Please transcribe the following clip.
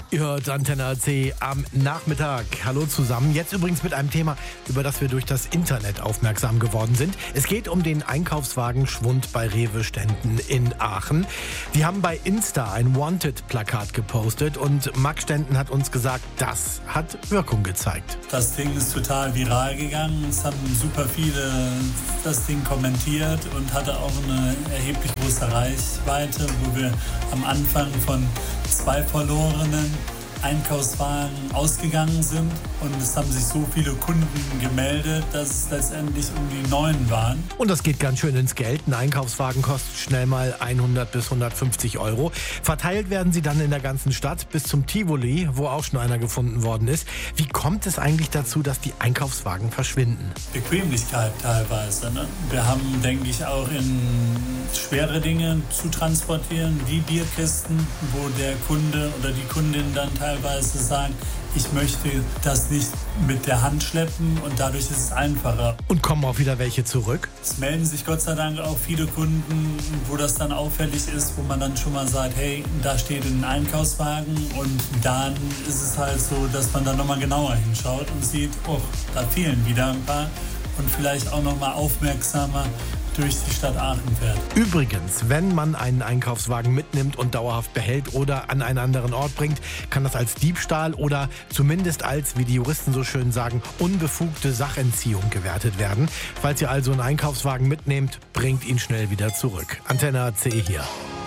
Ihr hört Antenne AC am Nachmittag. Hallo zusammen. Jetzt übrigens mit einem Thema, über das wir durch das Internet aufmerksam geworden sind. Es geht um den Einkaufswagenschwund bei Rewe-Ständen in Aachen. Die haben bei Insta ein Wanted-Plakat gepostet und Max Stenden hat uns gesagt, das hat Wirkung gezeigt. Das Ding ist total viral gegangen. Es haben super viele das Ding kommentiert und hatte auch eine erheblich große Reichweite, wo wir am Anfang von 2 verlorenen Einkaufswagen ausgegangen sind und es haben sich so viele Kunden gemeldet, dass es letztendlich um die 9 waren. Und das geht ganz schön ins Geld. Ein Einkaufswagen kostet schnell mal 100 bis 150 Euro. Verteilt werden sie dann in der ganzen Stadt bis zum Tivoli, wo auch schon einer gefunden worden ist. Wie kommt es eigentlich dazu, dass die Einkaufswagen verschwinden? Bequemlichkeit teilweise. Ne? Wir haben, denke ich, auch in schwere Dinge zu transportieren, wie Bierkisten, wo der Kunde oder die Kundin dann teilweise sagt, ich möchte das nicht mit der Hand schleppen und dadurch ist es einfacher. Und kommen auch wieder welche zurück? Es melden sich Gott sei Dank auch viele Kunden, wo das dann auffällig ist, wo man dann schon mal sagt, hey, da steht ein Einkaufswagen und dann ist es halt so, dass man dann nochmal genauer hinschaut und sieht, oh, da fehlen wieder ein paar und vielleicht auch nochmal aufmerksamer durch die Stadt Aachen fährt. Übrigens, wenn man einen Einkaufswagen mitnimmt und dauerhaft behält oder an einen anderen Ort bringt, kann das als Diebstahl oder zumindest als, wie die Juristen so schön sagen, unbefugte Sachentziehung gewertet werden. Falls ihr also einen Einkaufswagen mitnehmt, bringt ihn schnell wieder zurück. Antenne AC hier.